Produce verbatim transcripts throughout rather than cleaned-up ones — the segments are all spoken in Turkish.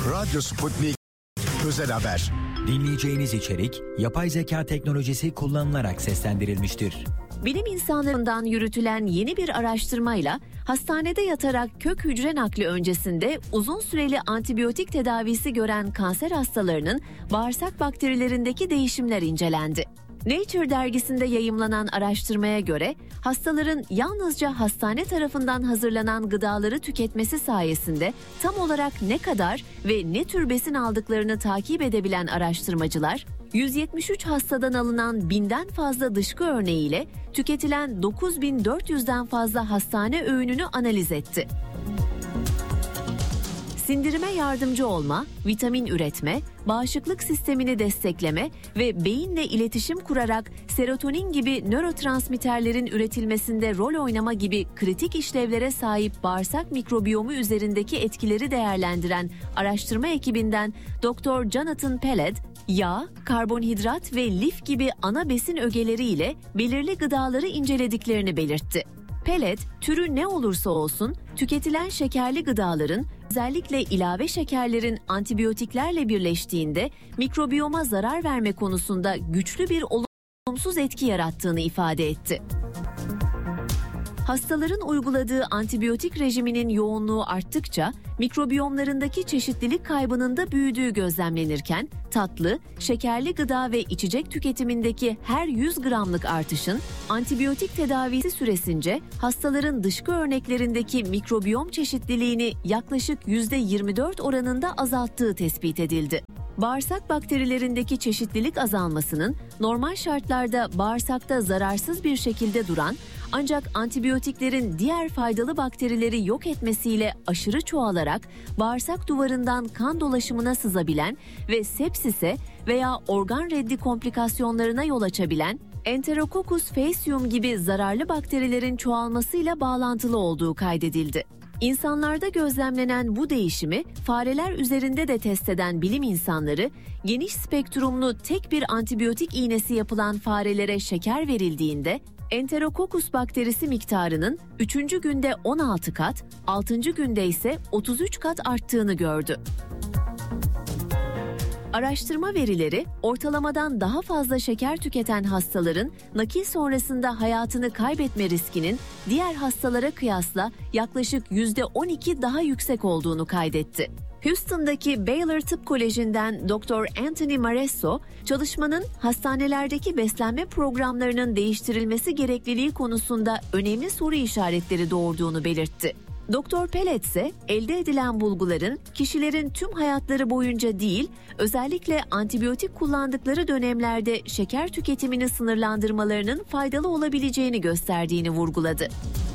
Radyo Sputnik Özel Haber. Dinleyeceğiniz içerik yapay zeka teknolojisi kullanılarak seslendirilmiştir. Bilim insanlarından yürütülen yeni bir araştırmayla hastanede yatarak kök hücre nakli öncesinde uzun süreli antibiyotik tedavisi gören kanser hastalarının bağırsak bakterilerindeki değişimler incelendi. Nature dergisinde yayımlanan araştırmaya göre hastaların yalnızca hastane tarafından hazırlanan gıdaları tüketmesi sayesinde tam olarak ne kadar ve ne tür besin aldıklarını takip edebilen araştırmacılar, yüz yetmiş üç hastadan alınan binden fazla dışkı örneğiyle tüketilen dokuz bin dört yüzden fazla hastane öğününü analiz etti. Sindirime yardımcı olma, vitamin üretme, bağışıklık sistemini destekleme ve beyinle iletişim kurarak serotonin gibi nörotransmitterlerin üretilmesinde rol oynama gibi kritik işlevlere sahip bağırsak mikrobiyomu üzerindeki etkileri değerlendiren araştırma ekibinden doktor Jonathan Peled, yağ, karbonhidrat ve lif gibi ana besin ögeleriyle belirli gıdaları incelediklerini belirtti. Peled, türü ne olursa olsun tüketilen şekerli gıdaların, özellikle ilave şekerlerin antibiyotiklerle birleştiğinde mikrobiyoma zarar verme konusunda güçlü bir olumsuz etki yarattığını ifade etti. Hastaların uyguladığı antibiyotik rejiminin yoğunluğu arttıkça mikrobiyomlarındaki çeşitlilik kaybının da büyüdüğü gözlemlenirken tatlı, şekerli gıda ve içecek tüketimindeki her yüz gramlık artışın antibiyotik tedavisi süresince hastaların dışkı örneklerindeki mikrobiyom çeşitliliğini yaklaşık yüzde yirmi dört oranında azalttığı tespit edildi. Bağırsak bakterilerindeki çeşitlilik azalmasının normal şartlarda bağırsakta zararsız bir şekilde duran ancak antibiyotiklerin diğer faydalı bakterileri yok etmesiyle aşırı çoğalarak bağırsak duvarından kan dolaşımına sızabilen ve sepsise veya organ reddi komplikasyonlarına yol açabilen Enterococcus faecium gibi zararlı bakterilerin çoğalmasıyla bağlantılı olduğu kaydedildi. İnsanlarda gözlemlenen bu değişimi fareler üzerinde de test eden bilim insanları, geniş spektrumlu tek bir antibiyotik iğnesi yapılan farelere şeker verildiğinde Enterococcus bakterisi miktarının üçüncü günde on altı kat, altıncı günde ise otuz üç kat arttığını gördü. Araştırma verileri, ortalamadan daha fazla şeker tüketen hastaların nakil sonrasında hayatını kaybetme riskinin diğer hastalara kıyasla yaklaşık yüzde on iki daha yüksek olduğunu kaydetti. Houston'daki Baylor Tıp Koleji'nden doktor Anthony Maresso, çalışmanın hastanelerdeki beslenme programlarının değiştirilmesi gerekliliği konusunda önemli soru işaretleri doğurduğunu belirtti. doktor Peled ise elde edilen bulguların kişilerin tüm hayatları boyunca değil, özellikle antibiyotik kullandıkları dönemlerde şeker tüketimini sınırlandırmalarının faydalı olabileceğini gösterdiğini vurguladı.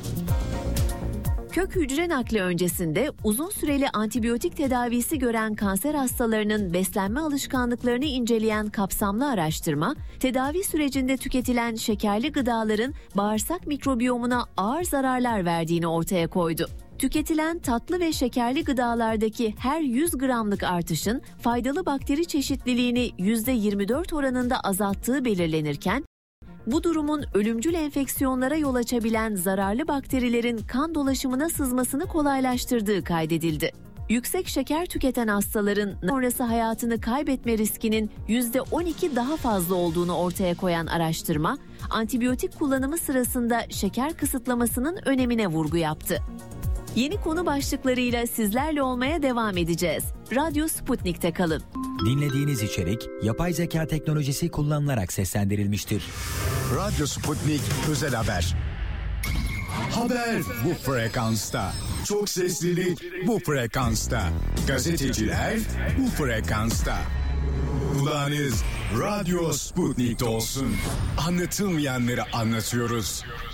Kök hücre nakli öncesinde uzun süreli antibiyotik tedavisi gören kanser hastalarının beslenme alışkanlıklarını inceleyen kapsamlı araştırma, tedavi sürecinde tüketilen şekerli gıdaların bağırsak mikrobiyomuna ağır zararlar verdiğini ortaya koydu. Tüketilen tatlı ve şekerli gıdalardaki her yüz gramlık artışın faydalı bakteri çeşitliliğini yüzde yirmi dört oranında azalttığı belirlenirken, bu durumun ölümcül enfeksiyonlara yol açabilen zararlı bakterilerin kan dolaşımına sızmasını kolaylaştırdığı kaydedildi. Yüksek şeker tüketen hastaların sonrası hayatını kaybetme riskinin yüzde on iki daha fazla olduğunu ortaya koyan araştırma, antibiyotik kullanımı sırasında şeker kısıtlamasının önemine vurgu yaptı. Yeni konu başlıklarıyla sizlerle olmaya devam edeceğiz. Radyo Sputnik'te kalın. Dinlediğiniz içerik yapay zeka teknolojisi kullanılarak seslendirilmiştir. Radyo Sputnik Özel Haber. Haber bu frekansta. Çok seslilik bu frekansta. Gazeteciler bu frekansta. Kulağınız Radyo Sputnik'te olsun. Anlatılmayanları anlatıyoruz.